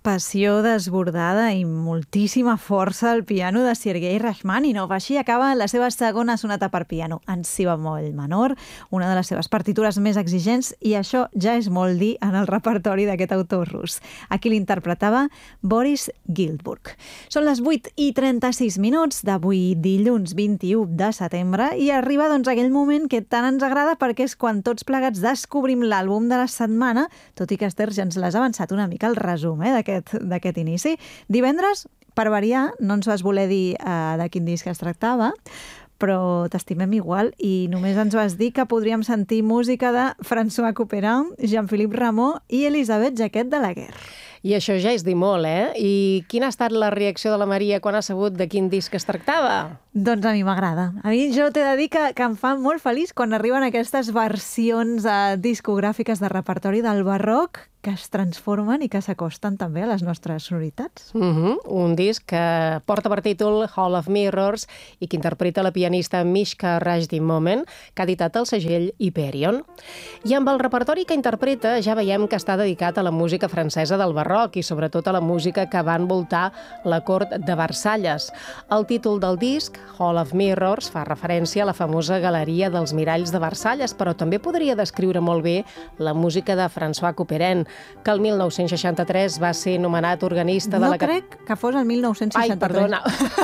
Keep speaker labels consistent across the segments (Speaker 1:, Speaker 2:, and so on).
Speaker 1: passió desbordada i moltíssima força al piano de Sergei Rachmaninov. Així acaba la seva segona sonata per piano, en si bemoll menor, una de les seves partitures més exigents, i això ja és molt dir en el repertori d'aquest autor rus. Aquí l'interpretava Boris Giltburg. Són les 8:36 d'avui, dilluns 21 de setembre, i arriba doncs aquell moment que tant ens agrada perquè és quan tots plegats descobrim l'àlbum de la setmana, tot i que Esther ja ens l'has avançat una mica el resum d'aquest inici. Divendres, per variar, no ens vas voler dir de quin disc es tractava, però t'estimem igual i només ens vas dir que podríem sentir música de François Couperin, Jean-Philippe Rameau i Elisabeth Jacquet de Laguerre.
Speaker 2: I això ja és dir molt, eh? I quina ha estat la reacció de la Maria quan ha sabut de quin disc es tractava?
Speaker 1: Doncs a mi m'agrada. A mi jo t'he de dir que em fa molt feliç quan arriben aquestes versions discogràfiques de repertori del barroc que es transformen i que s'acosten també a les nostres sonoritats.
Speaker 2: Un disc que porta per títol Hall of Mirrors i que interpreta la pianista Mishka Rajdimomen, que ha editat el segell Hyperion. I amb el repertori que interpreta ja veiem que està dedicat a la música francesa del barroc i sobretot a la música que va envoltar la cort de Versalles. El títol del disc, Hall of Mirrors, fa referència a la famosa galeria dels miralls de Versalles, però també podria descriure molt bé la música de François Couperin, que el 1963 va ser nomenat organista de la...
Speaker 1: No crec que fos el 1963.
Speaker 2: Ai, perdona.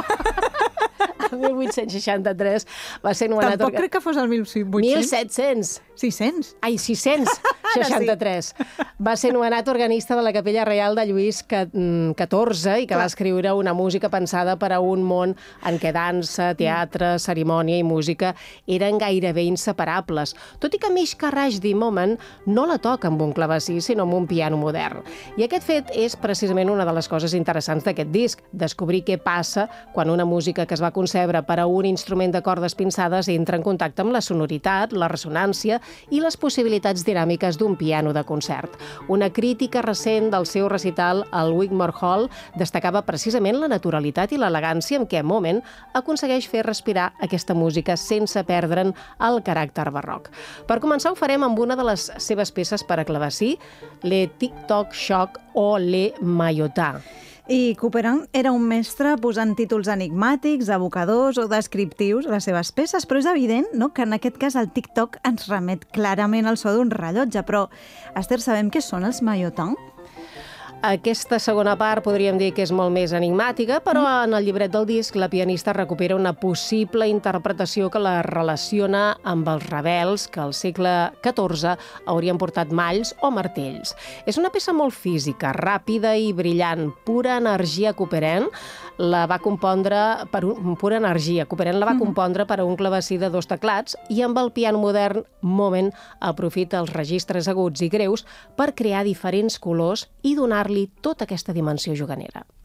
Speaker 2: El 1863 va ser nomenat...
Speaker 1: Tampoc crec que fos el 1800.
Speaker 2: 1700.
Speaker 1: 600.
Speaker 2: Ai, 663. Va ser nomenat organista de la Capella Reial de Lluís XIV i que va escriure una música pensada per a un món en què dansa, teatre, cerimònia i música eren gairebé inseparables. Tot i que Mishka Rajdimomen no la toca amb un clavecí, sinó amb un piano modern. I aquest fet és precisament una de les coses interessants d'aquest disc, descobrir què passa quan una música que es va concebre per a un instrument de cordes pinçades entra en contacte amb la sonoritat, la ressonància i les possibilitats dinàmiques d'un piano de concert. Una crítica recent del seu recital al Wigmore Hall destacava precisament la naturalitat i l'elegància amb què Momen aconsegueix fer respirar aquesta música sense perdre'n el caràcter barroc. Per començar ho farem amb una de les seves peces per a clavecí, Le Tic-Toc Choc o Le Maillotard.
Speaker 1: I Couperin era un mestre posant títols enigmàtics, evocadors o descriptius a les seves peces, però és evident, no?, que en aquest cas el tic-toc ens remet clarament al so d'un rellotge. Però, Esther, sabem què són els maillotins?
Speaker 2: Aquesta segona part podríem dir que és molt més enigmàtica, però en el llibret del disc la pianista recupera una possible interpretació que la relaciona amb els rebels que al segle XIV haurien portat malls o martells. És una peça molt física, ràpida i brillant, pura energia Couperin la va compondre per un clavecí de 2 teclats i amb el piano modern Momen aprofita els registres aguts i greus per crear diferents colors i donar-li tota aquesta dimensió juganera.